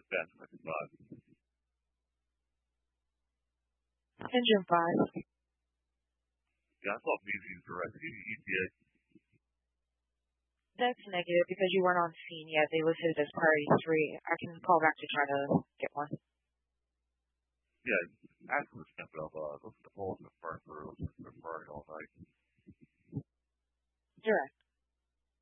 the best I could buy. Engine 5. Yeah, I thought maybe you were correct. ETA. That's negative because you weren't on scene yet. They listed it as priority 3. I can call back to try to get one. Yeah, ask them to step up. Look at the polls in the front row. They're burning all night. Direct.